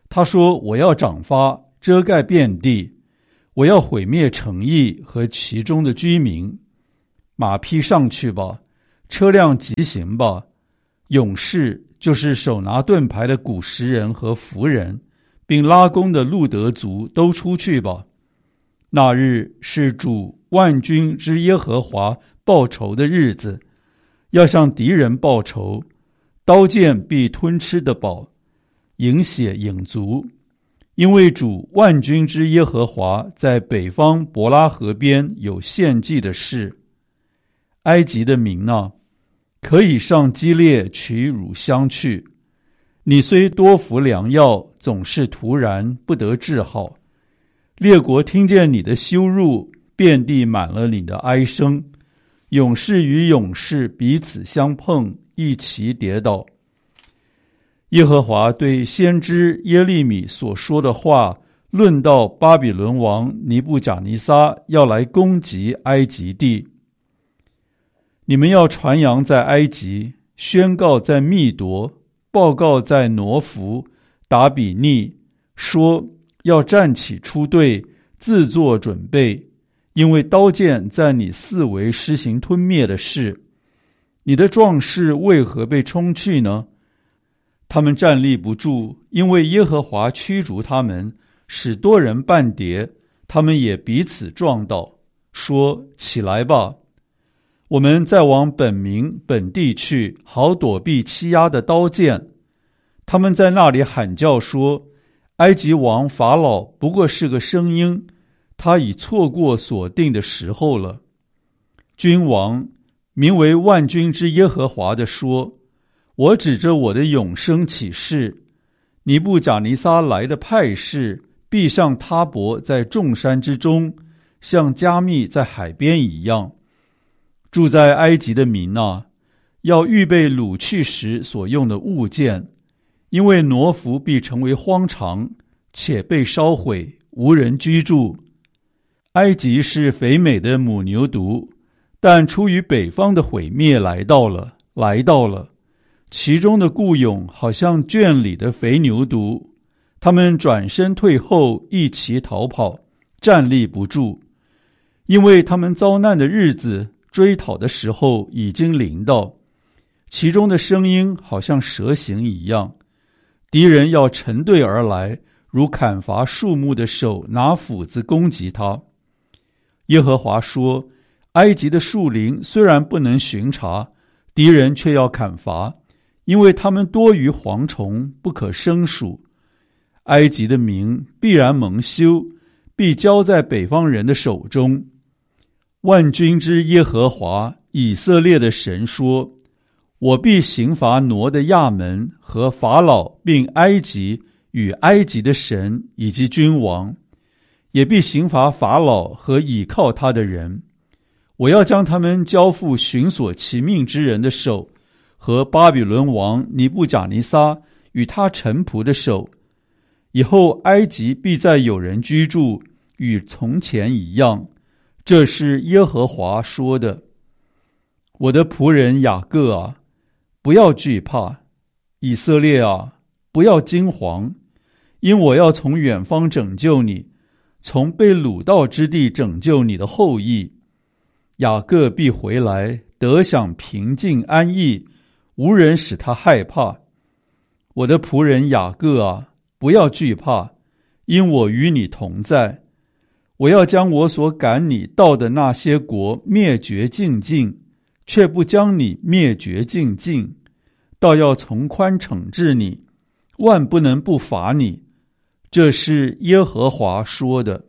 他说，我要长发，遮盖遍地，我要毁灭城邑和其中的居民。马匹上去吧，车辆疾行吧，勇士就是手拿盾牌的古时人和弗人，并拉弓的路德族都出去吧。那日是主万军之耶和华报仇的日子，要向敌人报仇，刀剑必吞吃的饱，饮血饮足。因为主万军之耶和华在北方伯拉河边有献祭的事。埃及的民啊，可以上基列取乳香去。你虽多服良药，总是突然不得治好。列国听见你的羞辱，遍地满了你的哀声。勇士与勇士彼此相碰，一齐跌倒。耶和华对先知耶利米所说的话，论到巴比伦王尼布甲尼撒要来攻击埃及地。你们要传扬在埃及，宣告在密夺，报告在挪弗、达比尼，说要站起出队，自作准备，因为刀剑在你四围施行吞灭的事。你的壮士为何被冲去呢？他们站立不住，因为耶和华驱逐他们，使多人半跌，他们也彼此撞倒，说：起来吧，我们再往本民本地去，好躲避欺压的刀剑。他们在那里喊叫说：埃及王法老不过是个声音，他已错过所定的时候了。君王名为万军之耶和华的说：我指着我的永生起誓，尼布甲尼撒来的派士必像他伯在众山之中，像加密在海边一样。住在埃及的民啊，要预备掳去时所用的物件，因为挪弗必成为荒场，且被烧毁，无人居住。埃及是肥美的母牛犊，但出于北方的毁灭来到了，来到了。其中的雇佣好像圈里的肥牛犊，他们转身退后，一齐逃跑，站立不住，因为他们遭难的日子，追讨的时候已经临到。其中的声音好像蛇形一样，敌人要成队而来，如砍伐树木的手拿斧子攻击他。耶和华说：埃及的树林虽然不能巡查，敌人却要砍伐，因为他们多于蝗虫，不可胜数。埃及的民必然蒙羞，必交在北方人的手中。万军之耶和华以色列的神说：我必刑罚挪的亚门和法老，并埃及与埃及的神以及君王，也必刑罚法老和倚靠他的人。我要将他们交付寻索其命之人的手，和巴比伦王尼布甲尼撒与他臣仆的手。以后埃及必再有人居住，与从前一样。这是耶和华说的。我的仆人雅各啊，不要惧怕；以色列啊，不要惊惶，因我要从远方拯救你，从被掳到之地拯救你的后裔。雅各必回来，得享平静安逸，无人使他害怕。我的仆人雅各啊，不要惧怕，因我与你同在。我要将我所赶你到的那些国灭绝尽尽，却不将你灭绝尽尽，倒要从宽惩治你，万不能不罚你。这是耶和华说的。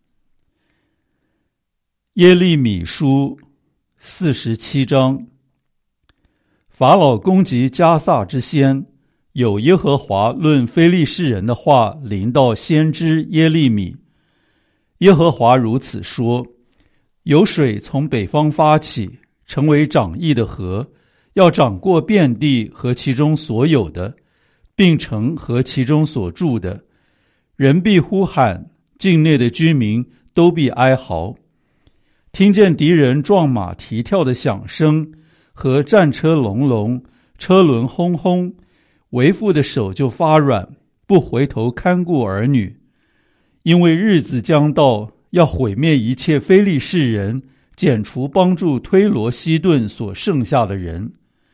耶利米书四十七章。法老攻击迦萨之先，有耶和华论非利士人的话临到先知耶利米。耶和华如此说：有水从北方发起，成为涨溢的河，要涨过遍地和其中所有的，并城和其中所住的。人必呼喊，境内的居民都必哀嚎。听见敌人撞马蹄跳的响声和战车隆隆，车轮轰轰，为父的手就发软， 不回头看顾儿女，因为日子将到，要毁灭一切非利士人，剪除帮助推罗西顿所剩下的人。